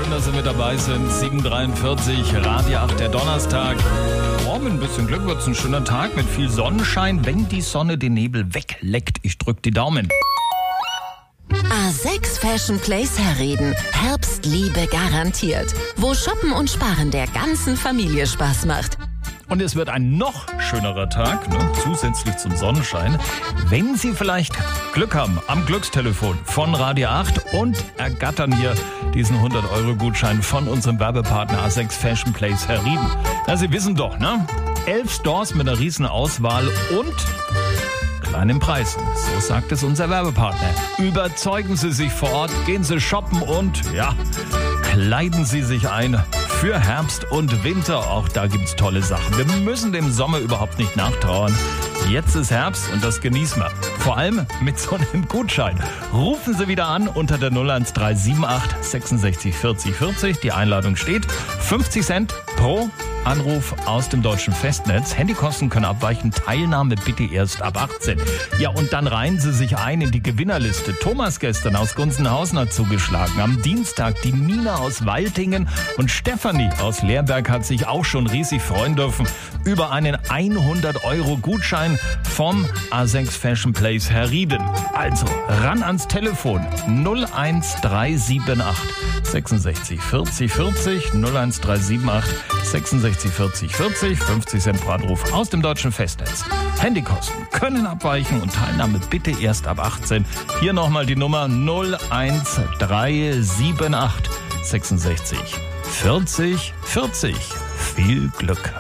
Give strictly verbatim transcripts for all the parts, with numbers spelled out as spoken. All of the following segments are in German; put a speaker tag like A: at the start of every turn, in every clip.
A: Schön, dass Sie mit dabei sind. sieben Uhr dreiundvierzig, Radio acht, der Donnerstag. Oh, mit ein bisschen Glück wird es ein schöner Tag mit viel Sonnenschein, wenn die Sonne den Nebel wegleckt. Ich drück die Daumen.
B: A sechs Fashion Place Herrieden. Herbstliebe garantiert. Wo Shoppen und Sparen der ganzen Familie Spaß macht.
A: Und es wird ein noch schönerer Tag, ne, zusätzlich zum Sonnenschein, wenn Sie vielleicht Glück haben am Glückstelefon von Radio acht und ergattern hier diesen hundert-Euro-Gutschein von unserem Werbepartner A sechs Fashion Place Herrieden. Na, Sie wissen doch, ne? Elf Stores mit einer riesen Auswahl und kleinen Preisen. So sagt es unser Werbepartner. Überzeugen Sie sich vor Ort, gehen Sie shoppen und, ja, kleiden Sie sich ein für Herbst und Winter. Auch da gibt's tolle Sachen. Wir müssen dem Sommer überhaupt nicht nachtrauern. Jetzt ist Herbst und das genießen wir. Vor allem mit so einem Gutschein. Rufen Sie wieder an unter der null eins drei sieben acht sechsundsechzig vierzig vierzig. Die Einladung steht. fünfzig Cent pro Anruf aus dem deutschen Festnetz. Handykosten können abweichen. Teilnahme bitte erst ab achtzehn. Ja, und dann reihen Sie sich ein in die Gewinnerliste. Thomas gestern aus Gunzenhausen hat zugeschlagen. Am Dienstag die Nina aus Waltingen und Stefanie aus Leerberg hat sich auch schon riesig freuen dürfen über einen hundert-Euro-Gutschein vom A sechs Fashion Place Herrieden. Also ran ans Telefon null eins drei sieben acht sechsundsechzig vierzig vierzig null eins drei sieben acht sechsundsechzig vierzig vierzig, fünfzig Cent pro Anruf aus dem deutschen Festnetz. Handykosten können abweichen und Teilnahme bitte erst ab achtzehn. Hier nochmal die Nummer null eins drei sieben acht sechsundsechzig vierzig vierzig. Viel Glück!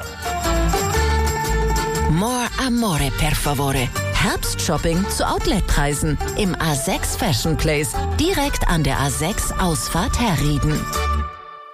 B: More amore, per favore. Herbstshopping zu Outletpreisen im A sechs Fashion Place, direkt an der A sechs Ausfahrt Herrieden.